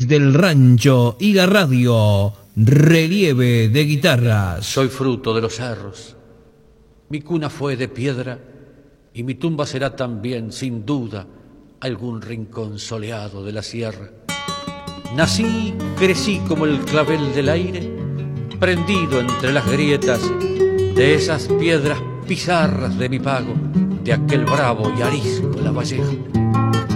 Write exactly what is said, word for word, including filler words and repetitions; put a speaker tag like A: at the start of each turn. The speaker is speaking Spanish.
A: del rancho Higa Radio, relieve de guitarras.
B: Soy fruto de los cerros, mi cuna fue de piedra y mi tumba será también, sin duda, algún rincón soleado de la sierra. Nací, crecí como el clavel del aire, prendido entre las grietas de esas piedras pizarras de mi pago, de aquel bravo y arisco La Valleja.